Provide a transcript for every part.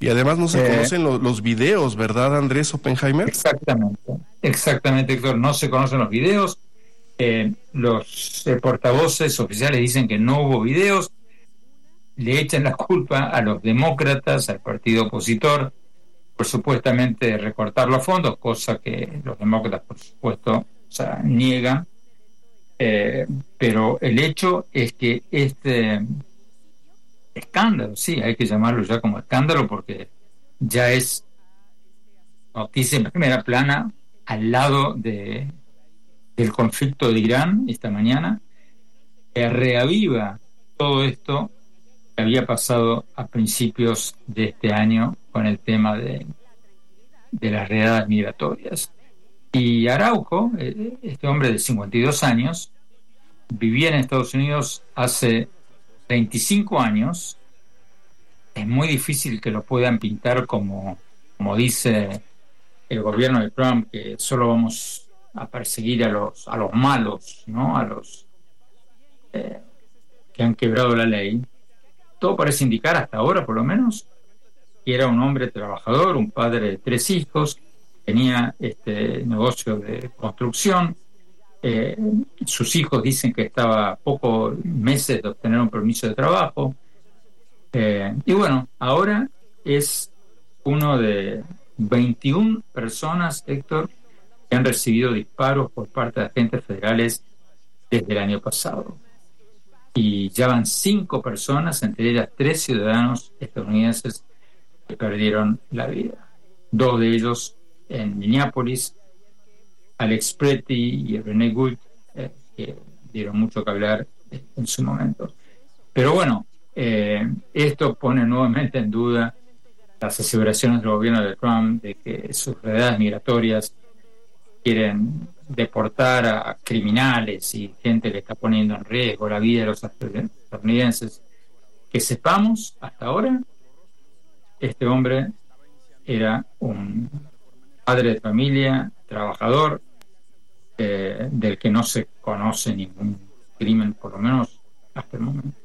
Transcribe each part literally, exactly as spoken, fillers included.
Y además no se Eh, conocen lo, los videos, ¿verdad, Andrés Oppenheimer? Exactamente, exactamente, Héctor. No se conocen los videos. Eh, los eh, portavoces oficiales dicen que no hubo videos. Le echan la culpa a los demócratas, al partido opositor, por supuestamente recortar los fondos, cosa que los demócratas, por supuesto, o sea, niegan. Eh, pero el hecho es que este escándalo, sí, hay que llamarlo ya como escándalo, porque ya es noticia en primera plana al lado de, del conflicto de Irán esta mañana, que reaviva todo esto que había pasado a principios de este año con el tema de, de las redadas migratorias. Y Araujo, este hombre de cincuenta y dos años, vivía en Estados Unidos hace veinticinco años. Es muy difícil que lo puedan pintar como, como dice el gobierno de Trump, que solo vamos a perseguir a los, a los malos, ¿no? A los eh, que han quebrado la ley. Todo parece indicar, hasta ahora por lo menos, que era un hombre trabajador, un padre de tres hijos, tenía este negocio de construcción. Eh, sus hijos dicen que estaba a pocos meses de obtener un permiso de trabajo. Eh, y bueno, ahora es uno de veintiuna personas, Héctor, que han recibido disparos por parte de agentes federales desde el año pasado. Y ya van cinco personas, entre ellas tres ciudadanos estadounidenses, que perdieron la vida. Dos de ellos en Minneapolis, Alex Pretty y René Gould, eh, que dieron mucho que hablar en su momento. Pero bueno, eh, esto pone nuevamente en duda las aseveraciones del gobierno de Trump de que sus redadas migratorias quieren deportar a criminales y gente que está poniendo en riesgo la vida de los estadounidenses. Que sepamos, hasta ahora, este hombre era un padre de familia, trabajador, eh, del que no se conoce ningún crimen, por lo menos hasta el momento.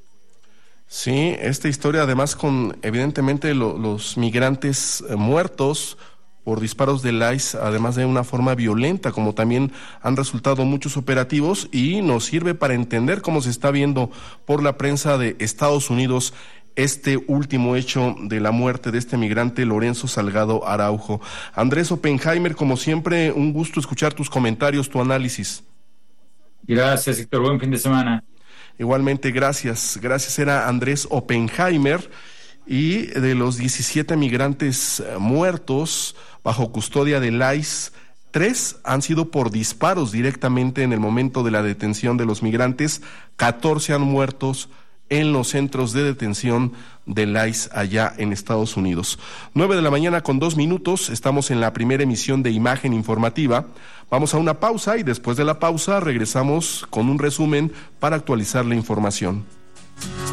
Sí, esta historia además con evidentemente lo, los migrantes eh, muertos por disparos del I C E, además de una forma violenta, como también han resultado muchos operativos, y nos sirve para entender cómo se está viendo por la prensa de Estados Unidos este último hecho de la muerte de este migrante Lorenzo Salgado Araujo. Andrés Oppenheimer, como siempre, un gusto escuchar tus comentarios, tu análisis. Gracias, Héctor. Buen fin de semana. Igualmente, gracias. Gracias, era Andrés Oppenheimer. Y de los diecisiete migrantes muertos bajo custodia del I C E, tres han sido por disparos directamente en el momento de la detención de los migrantes, catorce han muerto en los centros de detención del I C E allá en Estados Unidos. Nueve de la mañana con dos minutos, estamos en la primera emisión de Imagen Informativa. Vamos a una pausa y después de la pausa regresamos con un resumen para actualizar la información.